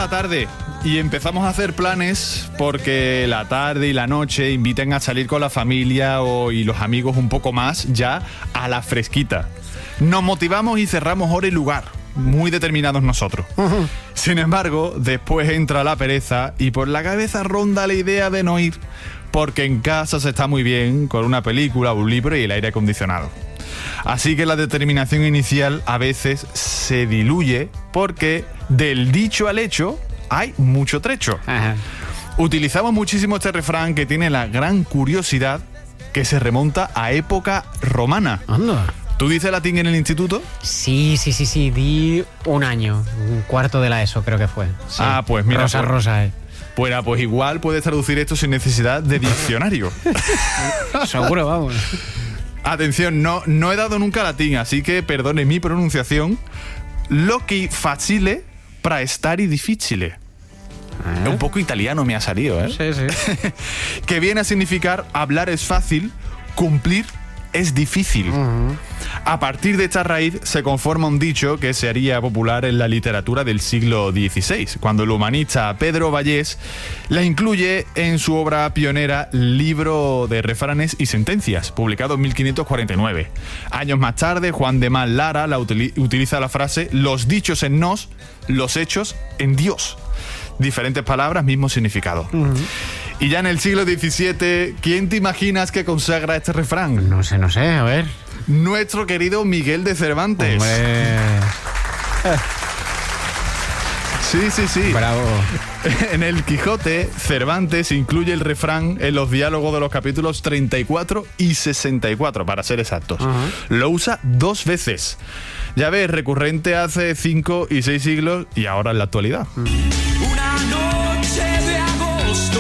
la tarde y empezamos a hacer planes porque la tarde y la noche inviten a salir con la familia y los amigos un poco más ya a la fresquita. Nos motivamos y cerramos hora y lugar, muy determinados nosotros. Sin embargo, después entra la pereza y por la cabeza ronda la idea de no ir, porque en casa se está muy bien con una película, un libro y el aire acondicionado. Así que la determinación inicial a veces se diluye porque del dicho al hecho hay mucho trecho. Ajá. Utilizamos muchísimo este refrán que tiene la gran curiosidad que se remonta a época romana. Anda. ¿Tú dices latín en el instituto? Sí, di un año, un cuarto de la ESO creo que fue. Sí. Ah, pues mira. Rosa. Bueno, pues igual puedes traducir esto sin necesidad de diccionario. Seguro, vamos. Atención, no he dado nunca latín, así que perdone mi pronunciación. Lo que facile para stare difficile. Un poco italiano me ha salido, ¿eh? Sí. Que viene a significar hablar es fácil, cumplir es difícil. A partir de esta raíz se conforma un dicho que se haría popular en la literatura del siglo XVI, cuando el humanista Pedro Vallés la incluye en su obra pionera Libro de Refranes y Sentencias, publicado en 1549. Años más tarde, Juan de Mal Lara utiliza la frase «los dichos en nos, los hechos en Dios». Diferentes palabras, mismo significado. Y ya en el siglo XVII, ¿quién te imaginas que consagra este refrán? No sé, a ver. Nuestro querido Miguel de Cervantes. ¡Hombre! Sí. Bravo. En el Quijote, Cervantes incluye el refrán en los diálogos de los capítulos 34 y 64, para ser exactos. Lo usa 2 veces. Ya ves, recurrente hace 5 y 6 siglos y ahora en la actualidad. Una noche de agosto,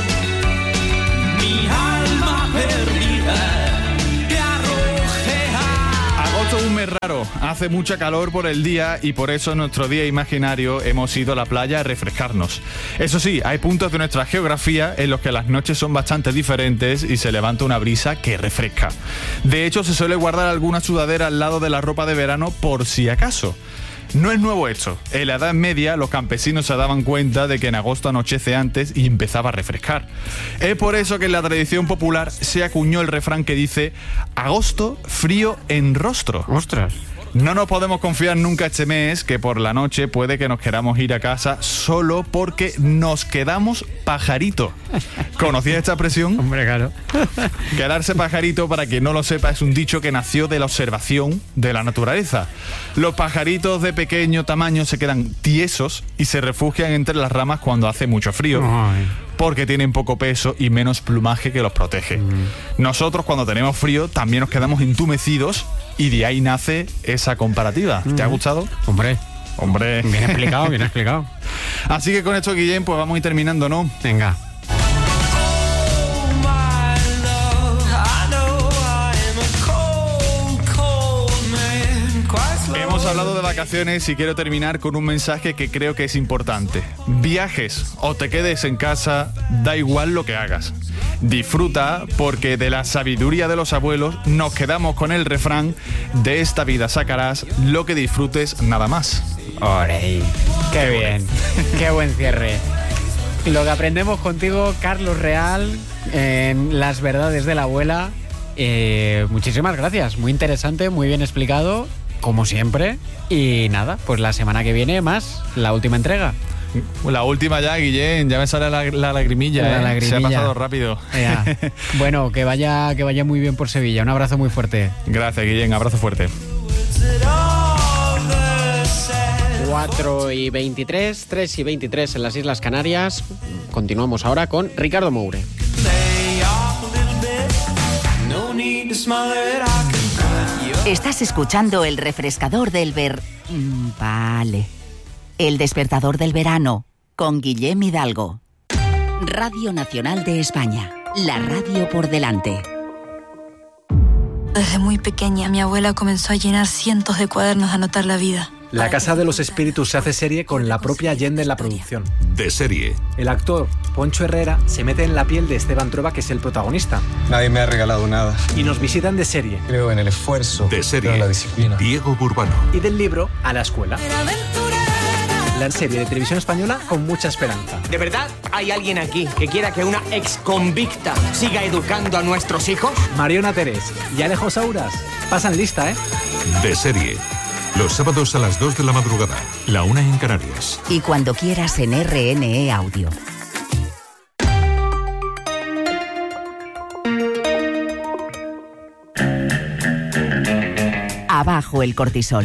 mi alma perdida te arrojé a... Agosto es un mes raro, hace mucha calor por el día y por eso en nuestro día imaginario hemos ido a la playa a refrescarnos. Eso sí, hay puntos de nuestra geografía en los que las noches son bastante diferentes y se levanta una brisa que refresca. De hecho, se suele guardar alguna sudadera al lado de la ropa de verano por si acaso. No es nuevo esto. En la Edad Media los campesinos se daban cuenta de que en agosto anochece antes y empezaba a refrescar. Es por eso que en la tradición popular se acuñó el refrán que dice «agosto, frío en rostro». ¡Ostras! No nos podemos confiar nunca este mes que por la noche puede que nos queramos ir a casa solo porque nos quedamos pajarito. ¿Conocías esta expresión? Hombre, claro. Quedarse pajarito, para quien no lo sepa, es un dicho que nació de la observación de la naturaleza. Los pajaritos de pequeño tamaño se quedan tiesos y se refugian entre las ramas cuando hace mucho frío. Ay. Porque tienen poco peso y menos plumaje que los protege. Nosotros cuando tenemos frío también nos quedamos entumecidos y de ahí nace esa comparativa. ¿Te ha gustado? Hombre. Bien explicado. Así que con esto, Guillén, pues vamos a ir terminando, ¿no? Venga. Hemos hablado de vacaciones y quiero terminar con un mensaje que creo que es importante. Viajes o te quedes en casa, da igual lo que hagas. Disfruta, porque de la sabiduría de los abuelos nos quedamos con el refrán «de esta vida sacarás lo que disfrutes nada más». ¡Orey! ¡Qué bien! ¡Qué buen cierre! Lo que aprendemos contigo, Carlos Real, en Las verdades de la abuela. Muchísimas gracias. Muy interesante, muy bien explicado, como siempre. Y nada, pues la semana que viene más, la última entrega. La última ya, Guillén, ya me sale la lagrimilla. La lagrimilla. Se ha pasado rápido. Bueno, que vaya muy bien por Sevilla. Un abrazo muy fuerte. Gracias, Guillén, abrazo fuerte. 4:23, 3:23 en las Islas Canarias. Continuamos ahora con Ricardo Moure. Estás escuchando el refrescador del Vale. El despertador del verano, con Guillem Hidalgo. Radio Nacional de España, la radio por delante. Desde muy pequeña, mi abuela comenzó a llenar cientos de cuadernos de anotar la vida. La Casa de los Espíritus se hace serie con la propia Allende en la producción. De serie. El actor Poncho Herrera se mete en la piel de Esteban Trueba, que es el protagonista. Nadie me ha regalado nada. Y nos visitan de serie. Creo en el esfuerzo. De serie. Creo en la disciplina. Diego Burbano. Y del libro a la escuela. la serie de televisión española con mucha esperanza. ¿De verdad hay alguien aquí que quiera que una exconvicta siga educando a nuestros hijos? Mariona Terés y Alejo Sauras pasan lista, ¿eh? De serie. Los sábados a las 2 de la madrugada, la 1 en Canarias. Y cuando quieras en RNE Audio. Abajo el cortisol.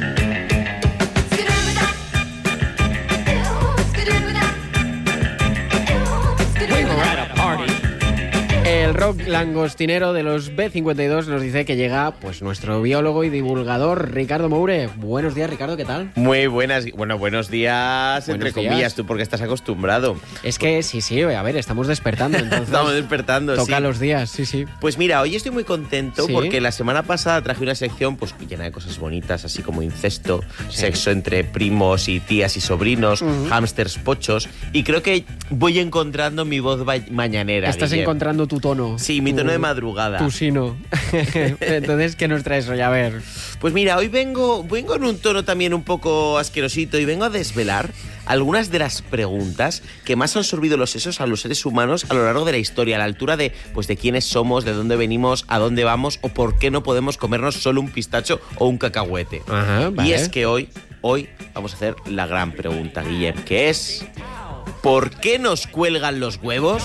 El rock langostinero de los B52 nos dice que llega pues nuestro biólogo y divulgador Ricardo Moure. Buenos días, Ricardo, ¿qué tal? Muy buenas, bueno, buenos días, entre Buenos días. comillas, tú porque estás acostumbrado. Es que sí, a ver, estamos despertando, entonces Estamos despertando, toca sí. los días, sí. Pues mira, hoy estoy muy contento ¿Sí? porque la semana pasada traje una sección pues llena de cosas bonitas, así como incesto, Sí. sexo entre primos y tías y sobrinos, hámsters pochos, y creo que voy encontrando mi voz mañanera. Estás Guillem. encontrando tu tono. Sí, mi tono de madrugada. Tu sino. Entonces, ¿qué nos traes hoy? A ver. Pues mira, hoy vengo en un tono también un poco asquerosito y vengo a desvelar algunas de las preguntas que más han sorbido los sesos a los seres humanos a lo largo de la historia, a la altura de, pues, de quiénes somos, de dónde venimos, a dónde vamos o por qué no podemos comernos solo un pistacho o un cacahuete. Ajá, vale. Y es que hoy vamos a hacer la gran pregunta, Guillem, que es ¿por qué nos cuelgan los huevos?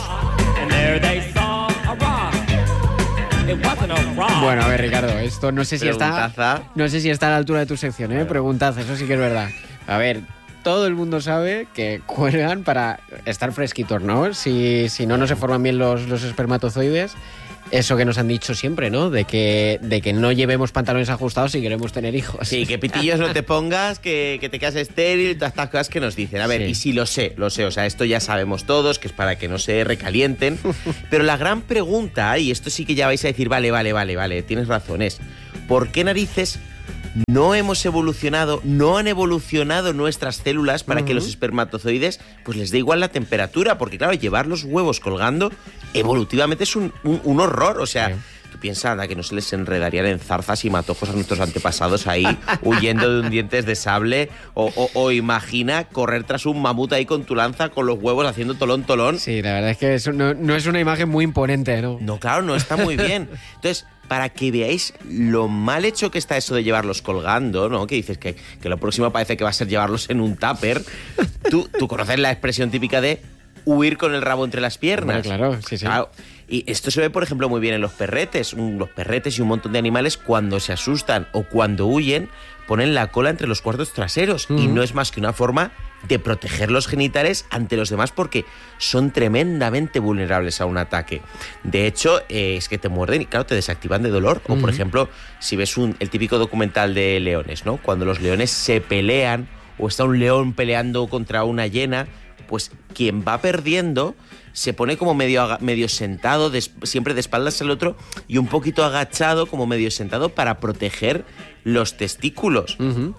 Bueno, a ver, Ricardo, esto no sé si está a la altura de tu sección, ¿eh? Preguntaza, eso sí que es verdad. A ver, todo el mundo sabe que cuelgan para estar fresquitos, ¿no? Si no se forman bien los espermatozoides. Eso que nos han dicho siempre, ¿no? De que no llevemos pantalones ajustados si queremos tener hijos. Sí, que pitillos no te pongas, que te quedas estéril, todas estas cosas que nos dicen. A ver, Sí. y sí, lo sé, o sea, esto ya sabemos todos, que es para que no se recalienten. Pero la gran pregunta, y esto sí que ya vais a decir, vale, tienes razón, es ¿por qué narices no hemos evolucionado, no han evolucionado nuestras células para que los espermatozoides pues les dé igual la temperatura? Porque claro, llevar los huevos colgando evolutivamente es un horror, o sea... Sí. Tú piensas, anda, que no se les enredarían en zarzas y matojos a nuestros antepasados ahí, huyendo de un dientes de sable, o imagina correr tras un mamut ahí con tu lanza, con los huevos haciendo tolón. Sí, la verdad es que eso no es una imagen muy imponente, ¿no? No, claro, no está muy bien. Entonces, para que veáis lo mal hecho que está eso de llevarlos colgando, ¿no? Que dices que lo próximo parece que va a ser llevarlos en un tupper. Tú conoces la expresión típica de huir con el rabo entre las piernas. Hombre, claro, sí. Claro. Y esto se ve, por ejemplo, muy bien en los perretes. Los perretes y un montón de animales, cuando se asustan o cuando huyen, ponen la cola entre los cuartos traseros. Y no es más que una forma de proteger los genitales ante los demás porque son tremendamente vulnerables a un ataque. De hecho, es que te muerden y, claro, te desactivan de dolor. O, por ejemplo, si ves el típico documental de leones, ¿no? Cuando los leones se pelean o está un león peleando contra una hiena, pues quien va perdiendo se pone como medio sentado, siempre de espaldas al otro y un poquito agachado, como medio sentado para proteger los testículos.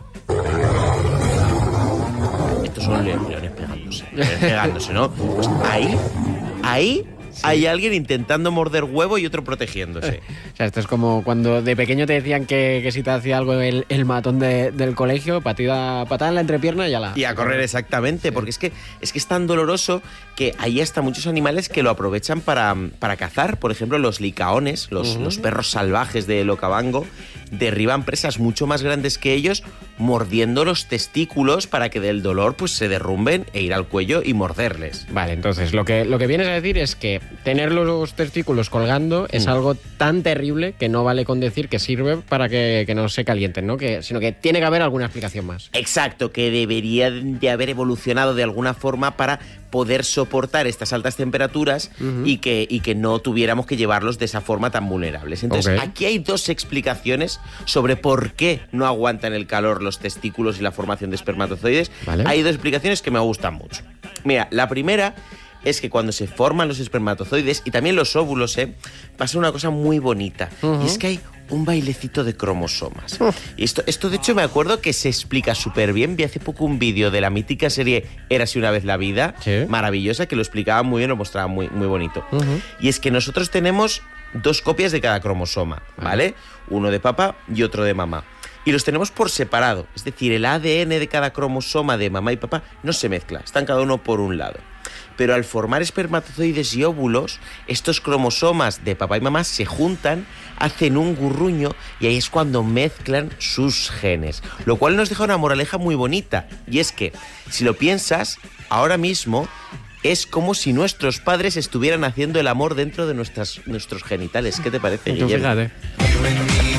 Estos son leones pegándose, ¿no? Pues ahí hay alguien intentando morder huevo y otro protegiéndose. O sea, esto es como cuando de pequeño te decían que si te hacía algo el matón del colegio, patada en la entrepierna y ya la... Y a correr, exactamente, porque es que es tan doloroso que hay hasta muchos animales que lo aprovechan para cazar. Por ejemplo, los licaones, los perros salvajes de Okavango, derriban presas mucho más grandes que ellos mordiendo los testículos para que del dolor pues se derrumben e ir al cuello y morderles. Vale, entonces lo que vienes a decir es que tener los testículos colgando es algo tan terrible que no vale con decir que sirve para que no se calienten, ¿no? Sino que tiene que haber alguna explicación más. Exacto, que debería de haber evolucionado de alguna forma para poder soportar estas altas temperaturas y que no tuviéramos que llevarlos de esa forma tan vulnerables. Entonces, aquí hay dos explicaciones sobre por qué no aguantan el calor los testículos y la formación de espermatozoides. Vale. Hay dos explicaciones que me gustan mucho. Mira, la primera es que cuando se forman los espermatozoides y también los óvulos, pasa una cosa muy bonita. Y es que hay un bailecito de cromosomas. Y esto de hecho me acuerdo que se explica súper bien. Vi hace poco un vídeo de la mítica serie Érase una vez la vida, maravillosa, que lo explicaba muy bien, lo mostraba muy, muy bonito. Y es que nosotros tenemos 2 copias de cada cromosoma, ¿vale? Uno de papá y otro de mamá. y los tenemos por separado. Es decir, el ADN de cada cromosoma de mamá y papá no se mezcla, están cada uno por un lado. Pero al formar espermatozoides y óvulos, estos cromosomas de papá y mamá se juntan, hacen un gurruño y ahí es cuando mezclan sus genes. Lo cual nos deja una moraleja muy bonita, y es que, si lo piensas, ahora mismo es como si nuestros padres estuvieran haciendo el amor dentro de nuestros genitales. ¿Qué te parece, Guillermo? Fíjate.